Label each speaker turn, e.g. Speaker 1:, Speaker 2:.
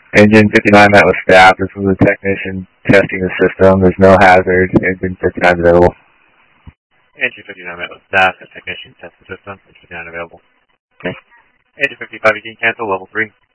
Speaker 1: Engine 59 met with staff. This was a technician testing the system. There's no hazard. Engine 59 available.
Speaker 2: Engine 59 met with staff. A technician test the system. Engine 59 available.
Speaker 1: Okay.
Speaker 2: Engine 55, you can cancel level 3.